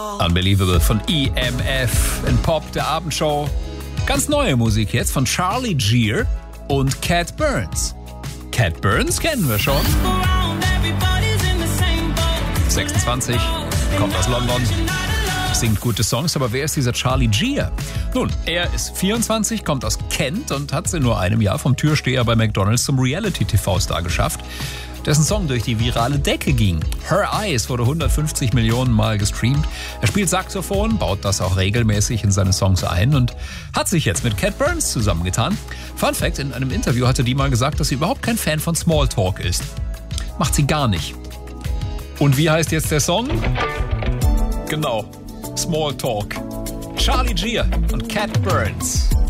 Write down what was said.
Unbelievable von EMF in Pop, der Abendshow. Ganz neue Musik jetzt von Charlie Gear und Cat Burns. Cat Burns kennen wir schon. 26, kommt aus London, singt gute Songs, aber wer ist dieser Charlie Gear? Nun, er ist 24, kommt aus Kent und hat es in nur einem Jahr vom Türsteher bei McDonald's zum Reality-TV-Star geschafft, dessen Song durch die virale Decke ging. Her Eyes wurde 150 Millionen Mal gestreamt. Er spielt Saxophon, baut das auch regelmäßig in seine Songs ein und hat sich jetzt mit Cat Burns zusammengetan. Fun Fact, in einem Interview hatte die mal gesagt, dass sie überhaupt kein Fan von Smalltalk ist. Macht sie gar nicht. Und wie heißt jetzt der Song? Genau, Smalltalk. Charlie Gear und Cat Burns.